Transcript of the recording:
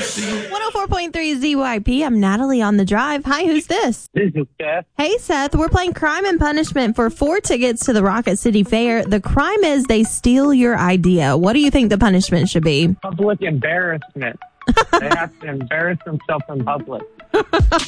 104.3 ZYP. I'm Natalie on the drive. Hi, who's this? This is Seth. Hey, Seth. We're playing Crime and Punishment for 4 tickets to the Rocket City Fair. The crime is they steal your idea. What do you think the punishment should be? Public embarrassment. They have to embarrass themselves in public.